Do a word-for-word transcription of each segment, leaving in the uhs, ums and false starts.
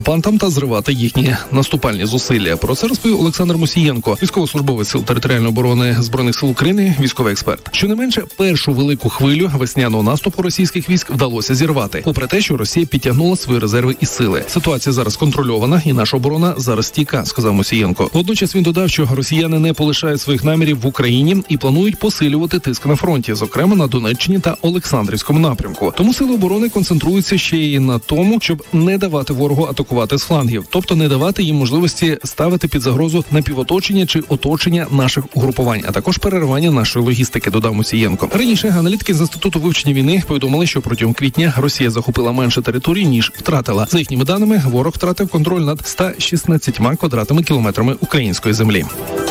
пантам та зривати їхні наступальні зусилля. Про це розповів Олександр Мусієнко, військовослужбовець Сил територіальної оборони Збройних сил України, військовий експерт. Щонайменше першу велику хвилю весняного наступу російських військ вдалося зірвати, попри те, що Росія підтягнула свої резерви і сили. Ситуація зараз контрольована, і наша оборона зараз стійка, сказав Мусієнко. Водночас він додав, що росіяни не полишають своїх намірів в Україні і планують посилювати тиск на фронті, зокрема на Донеччині та Олександрівському напрямку. Тому сили оборони концентруються ще й на тому, щоб не давати ворогу атакувати з флангів, тобто не давати їм можливості ставити під загрозу напівоточення чи оточення наших угрупувань, а також переривання нашої логістики, додав Мусієнко. Раніше аналітики з Інституту вивчення війни повідомили, що протягом квітня Росія захопила менше територій, ніж втратила. За їхніми даними, ворог втратив контроль над ста шістнадцятьма квадратними кілометрами української землі.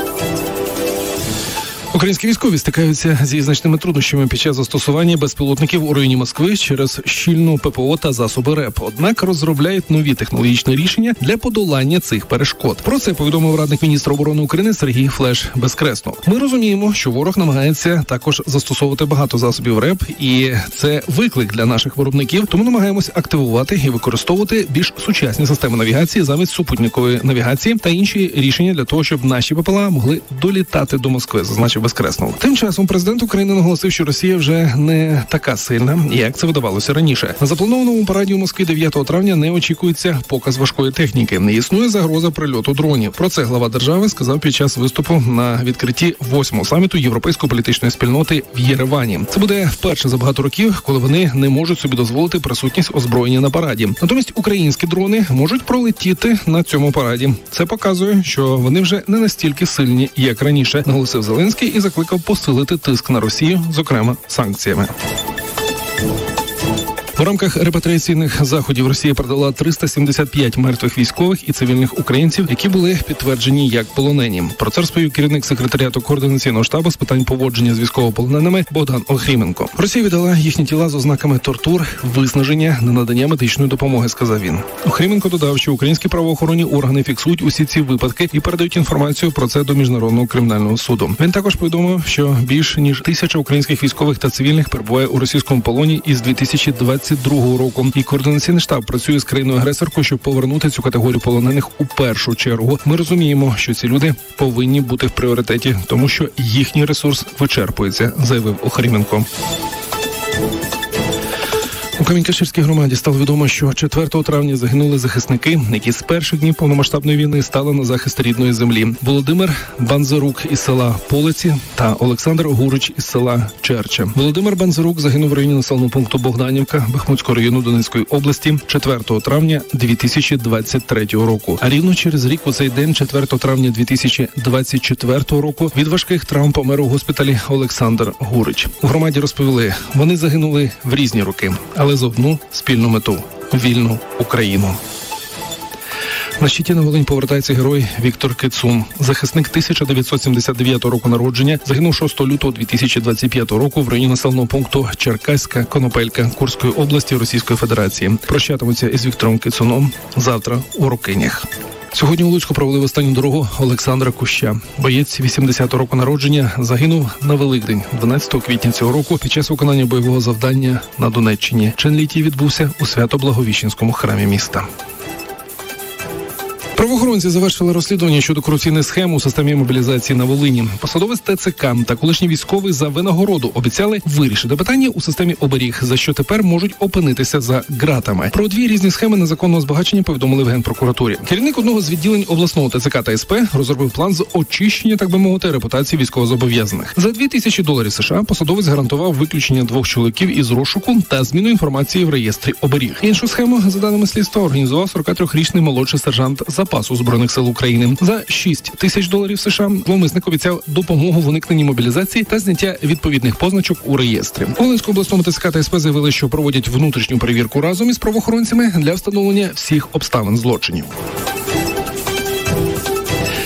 Українські військові стикаються зі значними труднощами під час застосування безпілотників у районі Москви через щільну ППО та засоби РЕП. Однак розробляють нові технологічні рішення для подолання цих перешкод. Про це повідомив радник міністра оборони України Сергій Флеш Безкреснов. Ми розуміємо, що ворог намагається також застосовувати багато засобів РЕП, і це виклик для наших виробників, тому намагаємось активувати і використовувати більш сучасні системи навігації замість супутникової навігації та інші рішення для того, щоб наші БПЛА могли долітати до Москви, зазначив Безкреснов. Тим часом президент України наголосив, що Росія вже не така сильна, як це видавалося раніше. На запланованому параді у Москві дев'ятого травня не очікується показ важкої техніки. Не існує загроза прильоту дронів. Про це глава держави сказав під час виступу на відкритті восьмого саміту Європейської політичної спільноти в Єревані. Це буде вперше за багато років, коли вони не можуть собі дозволити присутність озброєння на параді. Натомість українські дрони можуть пролетіти на цьому параді. Це показує, що вони вже не настільки сильні, як раніше, наголосив Зеленський і закликав посилити тиск на Росію, зокрема санкціями. У рамках репатріаційних заходів Росія передала триста сімдесят п'ять мертвих військових і цивільних українців, які були підтверджені як полонені. Про це розповів керівник секретаріату координаційного штабу з питань поводження з військовополоненими Богдан Охріменко. Росія віддала їхні тіла з ознаками тортур, виснаження, ненадання медичної допомоги, сказав він. Охріменко додав, що українські правоохоронні органи фіксують усі ці випадки і передають інформацію про це до Міжнародного кримінального суду. Він також повідомив, що більше ніж тисяча українських військових та цивільних перебуває у російському полоні із дві тисячі двадцять другого року. І координаційний штаб працює з країною-агресоркою, щоб повернути цю категорію полонених у першу чергу. Ми розуміємо, що ці люди повинні бути в пріоритеті, тому що їхній ресурс вичерпується, заявив Охріменко. У Камінь-Каширській громаді стало відомо, що четвертого травня загинули захисники, які з перших днів повномасштабної війни стали на захист рідної землі. Володимир Банзарук із села Полиці та Олександр Гурич із села Черче. Володимир Банзарук загинув в районі населеного пункту Богданівка Бахмутського району Донецької області четвертого травня дві тисячі двадцять третього року. А рівно через рік у цей день, четвертого травня дві тисячі двадцять четвертого року, від важких травм помер у госпіталі Олександр Гурич. У громаді розповіли, вони загинули в різні роки, але з одну спільну мету – вільну Україну. На щиті на Волинь повертається герой Віктор Кицун. Захисник тисяча дев'ятсот сімдесят дев'ятого року народження, загинув шостого лютого дві тисячі двадцять п'ятого року в районі населеного пункту Черкаська Конопелька Курської області Російської Федерації. Прощатимуться із Віктором Кицуном завтра у Рокинях. Сьогодні у Луцьку провели в останню дорогу Олександра Куща. Боєць вісімдесятого року народження загинув на Великдень, дванадцятого квітня цього року, під час виконання бойового завдання на Донеччині. Чин літій відбувся у Свято-Благовіщенському храмі міста. Правоохоронці завершили розслідування щодо корупційних схем у системі мобілізації на Волині. Посадовець ТЦК та колишній військовий за винагороду обіцяли вирішити питання у системі оберіг, за що тепер можуть опинитися за ґратами. Про дві різні схеми незаконного збагачення повідомили в Генпрокуратурі. Керівник одного з відділень обласного ТЦК та СП розробив план з очищення, так би мовити, репутації військовозобов'язаних. За дві тисячі доларів США посадовець гарантував виключення двох чоловіків із розшуку та зміну інформації в реєстрі оберіг. Іншу схему, за даними слідства, організував сорокатрирічний молодший сержант запасу Збройних сил України. За шість тисяч доларів США зловмисник обіцяв допомогу в уникненні мобілізації та зняття відповідних позначок у реєстрі. У Волинському обласному ТЦК та СП заявили, що проводять внутрішню перевірку разом із правоохоронцями для встановлення всіх обставин злочинів.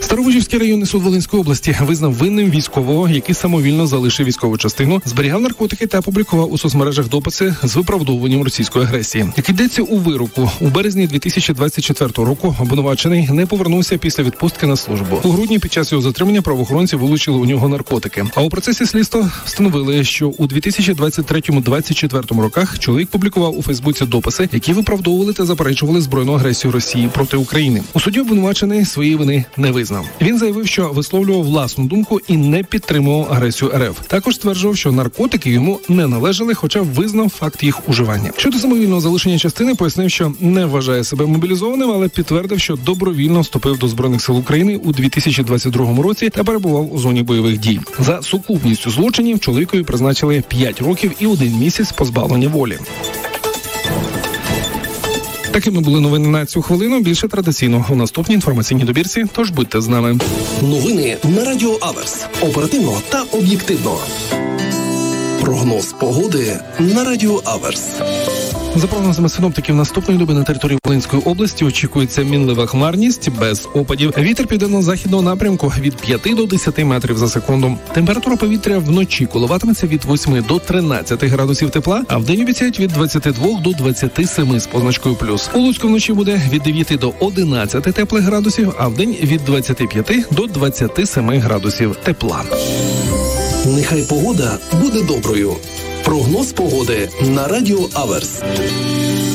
Старовижівський районний суд Волинської області визнав винним військового, який самовільно залишив військову частину, зберігав наркотики та публікував у соцмережах дописи з виправдовуванням російської агресії. Як йдеться у вироку, у березні дві тисячі двадцять четвертого року обвинувачений не повернувся після відпустки на службу. У грудні під час його затримання правоохоронці вилучили у нього наркотики. А у процесі слідства встановили, що у дві тисячі двадцять третьому - двадцять четвертому роках чоловік публікував у Фейсбуці дописи, які виправдовували та заперечували збройну агресію Росії проти України. У суді обвинувачений своєї вини не визнав. Він заявив, що висловлював власну думку і не підтримував агресію РФ. Також стверджував, що наркотики йому не належали, хоча визнав факт їх уживання. Щодо самовільного залишення частини, пояснив, що не вважає себе мобілізованим, але підтвердив, що добровільно вступив до Збройних сил України у дві тисячі двадцять другому році та перебував у зоні бойових дій. За сукупністю злочинів чоловікові призначили п'ять років і один місяць позбавлення волі. Такими були новини на цю хвилину. Більше традиційно у наступній інформаційній добірці, тож будьте з нами. Новини на Радіо Аверс. Оперативно та об'єктивно. Прогноз погоди на Радіо Аверс. За прогнозами синоптиків, наступної доби на території Волинської області очікується мінлива хмарність без опадів. Вітер південно-західного напрямку від п'яти до десяти метрів за секунду. Температура повітря вночі коливатиметься від восьми до тринадцяти градусів тепла, а вдень обіцяють від двадцяти двох до двадцяти семи з позначкою плюс. У Луцьку вночі буде від дев'яти до одинадцяти теплих градусів, а вдень від двадцяти п'яти до двадцяти семи градусів тепла. Нехай погода буде доброю. Прогноз погоди на Радіо Аверс.